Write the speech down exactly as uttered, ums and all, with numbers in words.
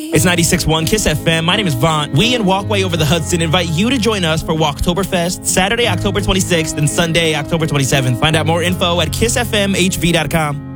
It's ninety-six point one Kiss F M. My name is Vaughn. We and Walkway Over the Hudson invite you to join us for Walktoberfest, Saturday, October twenty-sixth, and Sunday, October twenty-seventh. Find out more info at kiss f m h v dot com.